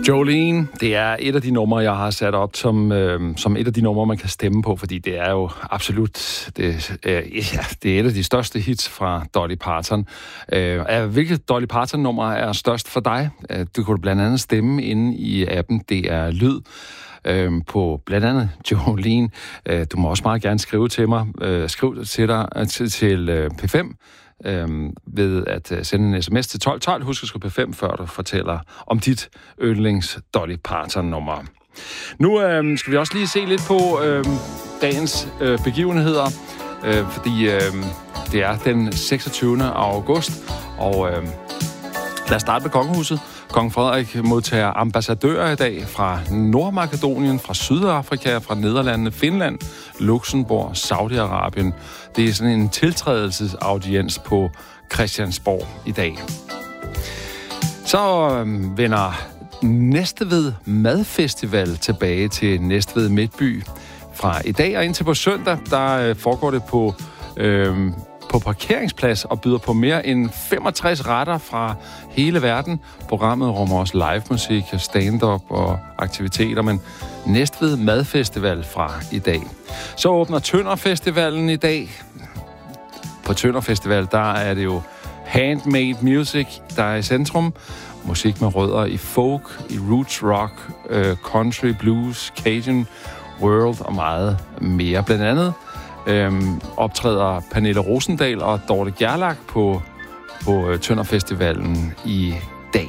Jolene, det er et af de numre, jeg har sat op som et af de numre, man kan stemme på, fordi det er jo absolut, det er et af de største hits fra Dolly Parton. Hvilket Dolly Parton-nummer er størst for dig? Du kunne blandt andet stemme inde i appen DR Lyd på blandt andet Jolene. Du må også meget gerne skrive til mig. Skriv til dig til P5. Ved at sende en sms til 1212. Husk at skrive P5, før du fortæller om dit yndlings Dolly Parton-nummer. Nu skal vi også lige se lidt på dagens begivenheder, fordi det er den 26. august, og lad os starte med kongehuset. Kong Frederik modtager ambassadører i dag fra Nordmakedonien, fra Sydafrika, fra Nederlandene, Finland, Luxembourg, Saudi-Arabien. Det er sådan en tiltrædelsesaudiens på Christiansborg i dag. Så vender Næstved Madfestival tilbage til Næstved Midtby. Fra i dag og indtil på søndag, der foregår det på parkeringsplads og byder på mere end 65 retter fra hele verden. Programmet rummer også live musik, stand-up og aktiviteter, men Næstved Madfestival fra i dag. Så åbner Tønder Festivalen i dag. På Tønder Festival, der er det jo handmade music, der er i centrum. Musik med rødder i folk, i roots rock, country, blues, cajun, world og meget mere. Blandt andet optræder Pernille Rosendal og Dorte Gerlach på Tønder Festivalen i dag.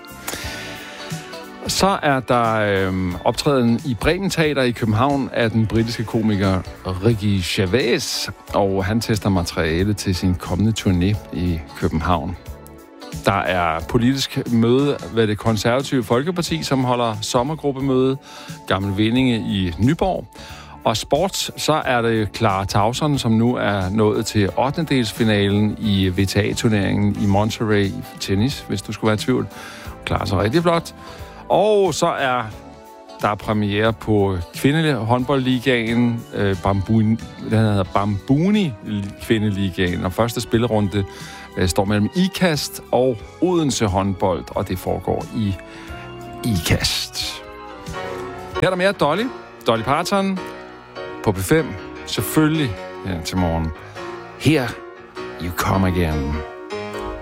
Så er der optræden i Bremen Teater i København af den britiske komiker Ricky Gervais, og han tester materiale til sin kommende turné i København. Der er politisk møde ved det konservative Folkeparti, som holder sommergruppemøde, Gammel Vindinge i Nyborg. Og sports, så er det Clara Tauson, som nu er nået til 8. i WTA-turneringen i Monterey tennis, hvis du skulle være i tvivl. Klarer sig rigtig flot. Og så er der premiere på kvindelig håndboldligaen, Bambuni kvindeligaen, og første spillerunde står mellem IKAST og Odense håndbold, og det foregår i IKAST. Her er der mere Dolly Parton på P5, selvfølgelig her til morgen. Here you come again.